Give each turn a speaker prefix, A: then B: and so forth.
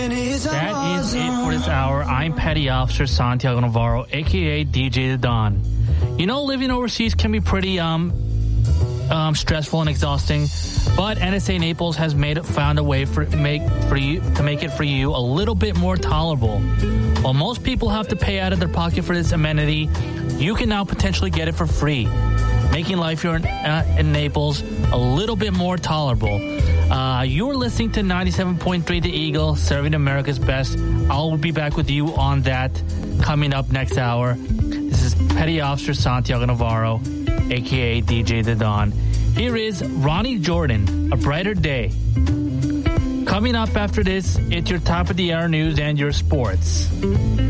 A: That is it for this hour. I'm Petty Officer Santiago Navarro, a.k.a. DJ The Don. You know, living overseas can be pretty stressful and exhausting, but NSA Naples has found a way to make it for you a little bit more tolerable. While most people have to pay out of their pocket for this amenity, you can now potentially get it for free, making life here in Naples a little bit more tolerable. You're listening to 97.3 The Eagle, serving America's best. I'll be back with you on that coming up next hour. This is Petty Officer Santiago Navarro, a.k.a. DJ The Don. Here is Ronnie Jordan, A Brighter Day. Coming up after this, it's your top of the hour news and your sports.